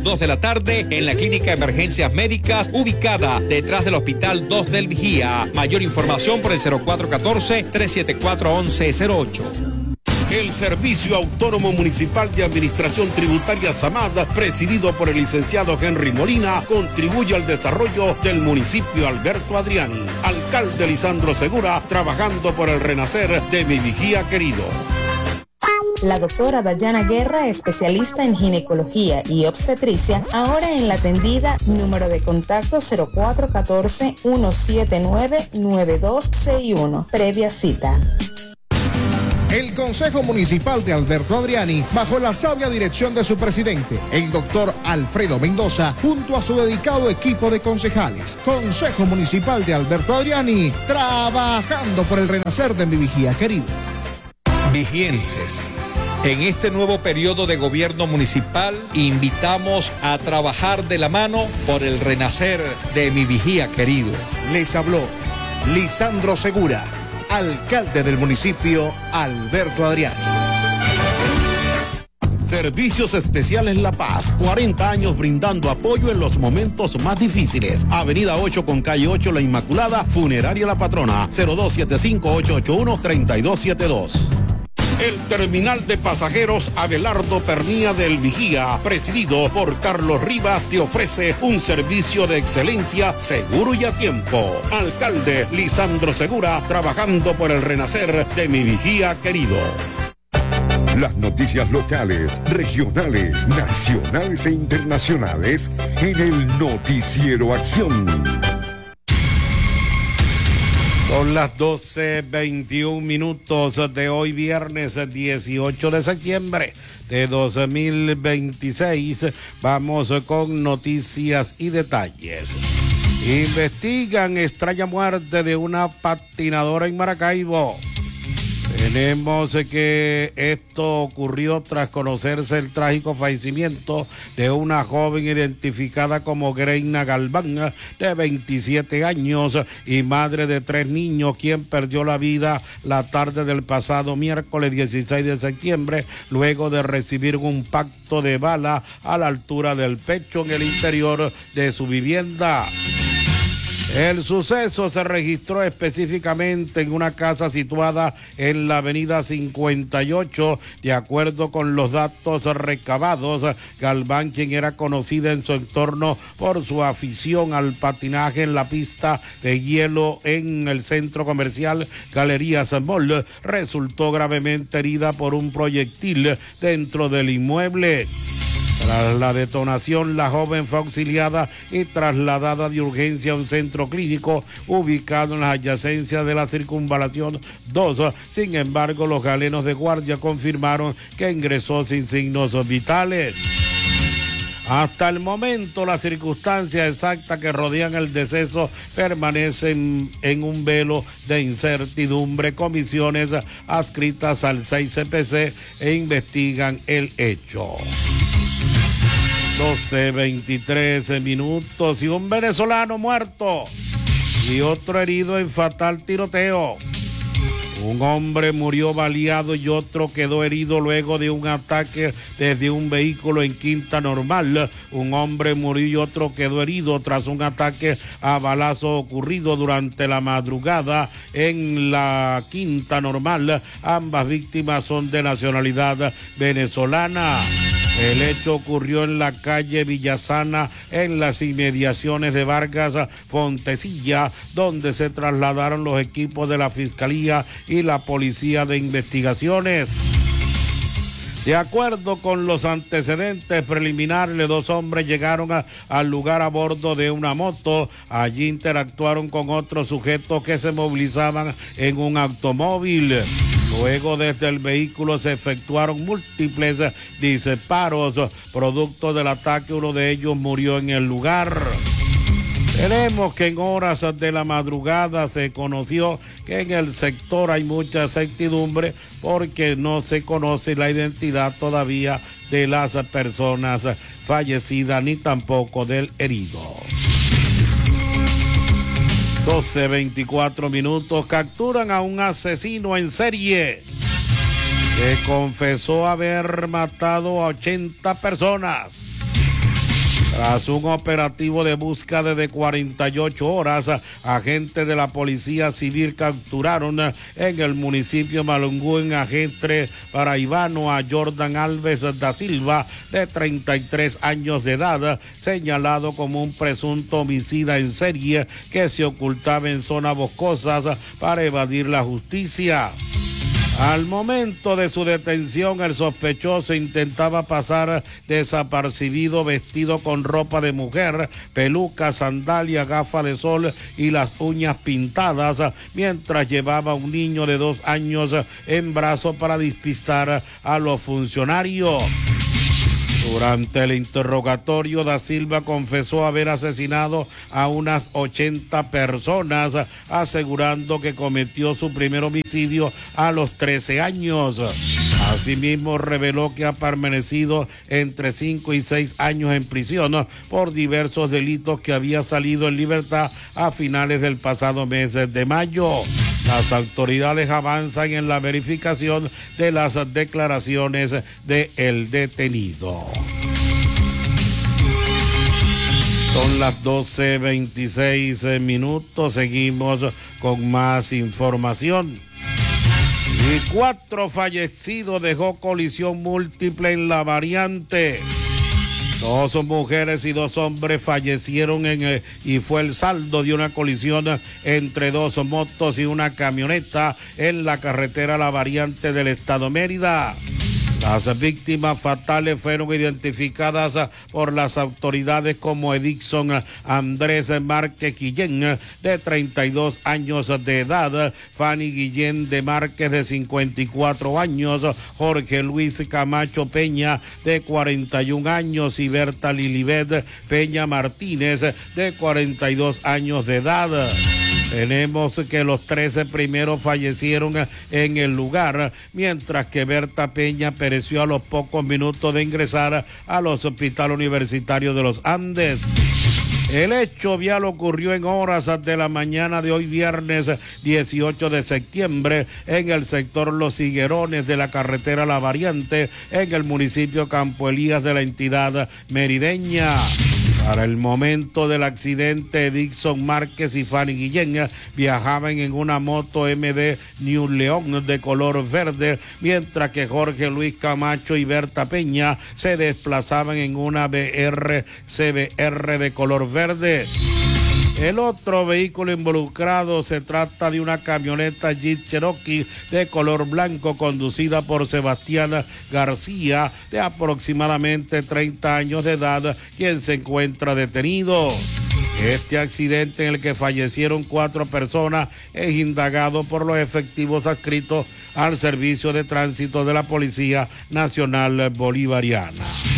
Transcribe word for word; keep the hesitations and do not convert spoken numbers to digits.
dos de la tarde en la Clínica de Emergencias Médicas, ubicada detrás del Hospital dos del Vigía. Mayor información por el cero cuatro uno cuatro, tres siete cuatro, once cero ocho. El Servicio Autónomo Municipal de Administración Tributaria SAMAD, presidido por el licenciado Henry Molina, contribuye al desarrollo del municipio Alberto Adriani. Alcalde Lisandro Segura, trabajando por el renacer de mi Vigía querido. La doctora Dayana Guerra, especialista en ginecología y obstetricia, ahora en la atendida, número de contacto cero cuatro uno cuatro, uno siete nueve, nueve dos seis uno, previa cita. El Consejo Municipal de Alberto Adriani, bajo la sabia dirección de su presidente, el doctor Alfredo Mendoza, junto a su dedicado equipo de concejales. Consejo Municipal de Alberto Adriani, trabajando por el renacer de mi Vigía querido. Vigienses, en este nuevo periodo de gobierno municipal, invitamos a trabajar de la mano por el renacer de mi Vigía querido. Les habló Lisandro Segura, alcalde del municipio Alberto Adriani. Servicios Especiales La Paz, cuarenta años brindando apoyo en los momentos más difíciles. Avenida ocho con calle ocho La Inmaculada, Funeraria La Patrona, cero dos siete cinco, ocho ocho uno, tres dos siete dos. El terminal de pasajeros Abelardo Pernía del Vigía, presidido por Carlos Rivas, te ofrece un servicio de excelencia seguro y a tiempo. Alcalde Lisandro Segura, trabajando por el renacer de mi Vigía querido. Las noticias locales, regionales, nacionales e internacionales en el Noticiero Acción. Son las doce veintiún minutos de hoy, viernes dieciocho de septiembre de dos mil veintiséis. Vamos con noticias y detalles. Investigan extraña muerte de una patinadora en Maracaibo. Tenemos que esto ocurrió tras conocerse el trágico fallecimiento de una joven identificada como Greina Galván, de veintisiete años y madre de tres niños, quien perdió la vida la tarde del pasado miércoles dieciséis de septiembre, luego de recibir un impacto de bala a la altura del pecho en el interior de su vivienda. El suceso se registró específicamente en una casa situada en la avenida cincuenta y ocho. De acuerdo con los datos recabados, Galván, quien era conocida en su entorno por su afición al patinaje en la pista de hielo en el centro comercial Galerías Mall, resultó gravemente herida por un proyectil dentro del inmueble. Tras la detonación, la joven fue auxiliada y trasladada de urgencia a un centro clínico ubicado en las adyacencias de la Circunvalación dos. Sin embargo, los galenos de guardia confirmaron que ingresó sin signos vitales. Hasta el momento, las circunstancias exactas que rodean el deceso permanecen en un velo de incertidumbre. Comisiones adscritas al seis C P C e investigan el hecho. doce veintitrés minutos y un venezolano muerto y otro herido en fatal tiroteo. Un hombre murió baleado y otro quedó herido luego de un ataque desde un vehículo en Quinta Normal. Un hombre murió y otro quedó herido tras un ataque a balazo ocurrido durante la madrugada en la Quinta Normal. Ambas víctimas son de nacionalidad venezolana. El hecho ocurrió en la calle Villasana, en las inmediaciones de Vargas Fontecilla, donde se trasladaron los equipos de la Fiscalía y la Policía de Investigaciones. De acuerdo con los antecedentes preliminares, dos hombres llegaron a, al lugar a bordo de una moto. Allí interactuaron con otros sujetos que se movilizaban en un automóvil. Luego, desde el vehículo se efectuaron múltiples disparos. Producto del ataque, uno de ellos murió en el lugar. Tenemos que en horas de la madrugada se conoció que en el sector hay mucha incertidumbre porque no se conoce la identidad todavía de las personas fallecidas ni tampoco del herido. doce veinticuatro minutos, capturan a un asesino en serie que confesó haber matado a ochenta personas. Tras un operativo de búsqueda de cuarenta y ocho horas, agentes de la Policía Civil capturaron en el municipio Malungú en Agentre Paraibano a Jordan Alves da Silva, de treinta y tres años de edad, señalado como un presunto homicida en serie que se ocultaba en zonas boscosas para evadir la justicia. Al momento de su detención, el sospechoso intentaba pasar desapercibido vestido con ropa de mujer, peluca, sandalia, gafas de sol y las uñas pintadas, mientras llevaba a un niño de dos años en brazos para despistar a los funcionarios. Durante el interrogatorio, da Silva confesó haber asesinado a unas ochenta personas, asegurando que cometió su primer homicidio a los trece años. Asimismo, reveló que ha permanecido entre cinco y seis años en prisión por diversos delitos que había salido en libertad a finales del pasado mes de mayo. Las autoridades avanzan en la verificación de las declaraciones del detenido. Son las doce veintiséis minutos, seguimos con más información. Y cuatro fallecidos dejó colisión múltiple en la variante. Dos mujeres y dos hombres fallecieron en el, y fue el saldo de una colisión entre dos motos y una camioneta en la carretera La Variante del estado Mérida. Las víctimas fatales fueron identificadas por las autoridades como Edixon Andrés Márquez Guillén, de treinta y dos años de edad, Fanny Guillén de Márquez, de cincuenta y cuatro años, Jorge Luis Camacho Peña, de cuarenta y un años, y Berta Lilibet Peña Martínez, de cuarenta y dos años de edad. Tenemos que los trece primeros fallecieron en el lugar, mientras que Berta Peña pereció a los pocos minutos de ingresar al Hospital Universitario de los Andes. El hecho vial ocurrió en horas de la mañana de hoy, viernes dieciocho de septiembre, en el sector Los Higuerones de la carretera La Variante, en el municipio Campo Elías de la entidad merideña. Para el momento del accidente, Dixon Márquez y Fanny Guillén viajaban en una moto M D New León de color verde, mientras que Jorge Luis Camacho y Berta Peña se desplazaban en una B R C B R de color verde. El otro vehículo involucrado se trata de una camioneta Jeep Cherokee de color blanco conducida por Sebastián García, de aproximadamente treinta años de edad, quien se encuentra detenido. Este accidente, en el que fallecieron cuatro personas, es indagado por los efectivos adscritos al Servicio de Tránsito de la Policía Nacional Bolivariana.